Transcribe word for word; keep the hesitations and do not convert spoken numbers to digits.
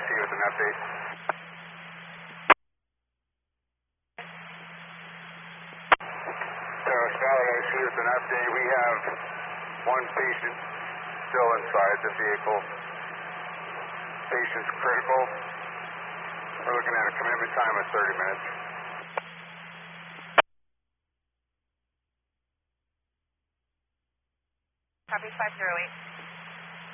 C with an update. So, Charlotte A C with an update. We have one patient still inside the vehicle. Patient's critical. We're looking at a commitment time of thirty minutes. Copy five zero eight.